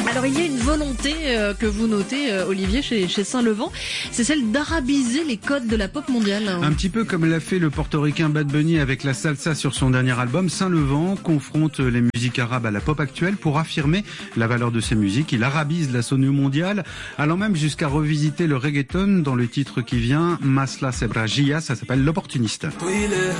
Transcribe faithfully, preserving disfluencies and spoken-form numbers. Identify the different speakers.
Speaker 1: Alors il y a une volonté euh, que vous notez, euh, Olivier, chez, chez Saint-Levant, c'est celle d'arabiser les codes de la pop mondiale.
Speaker 2: Un petit peu comme l'a fait le portoricain Bad Bunny avec la salsa sur son dernier album. Saint-Levant confronte les musiques arabes à la pop actuelle pour affirmer la valeur de ces musiques. Il arabise la sono mondiale, allant même jusqu'à revisiter le reggaeton dans le titre qui vient, Masla Sebrajia, ça s'appelle L'Opportuniste.